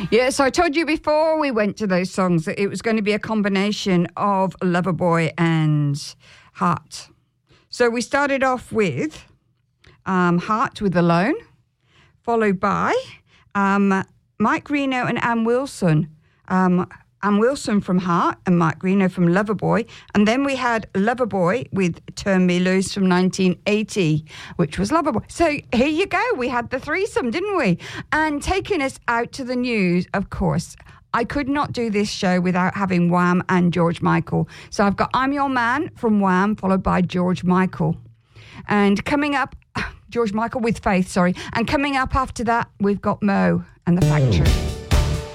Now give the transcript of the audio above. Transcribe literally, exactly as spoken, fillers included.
Yeah, so I told you before we went to those songs that it was going to be a combination of Loverboy and Heart. So we started off with um, Heart with Alone, followed by um, Mike Reno and Ann Wilson. Um, Ann Wilson from Heart and Mike Reno from Loverboy. And then we had Loverboy with Turn Me Loose from nineteen eighty, which was Loverboy. So here you go. We had the threesome, didn't we? And taking us out to the news, of course, I could not do this show without having Wham and George Michael. So I've got I'm Your Man from Wham, followed by George Michael. And coming up, George Michael with Faith, sorry. And coming up after that, we've got Mo and the Factory.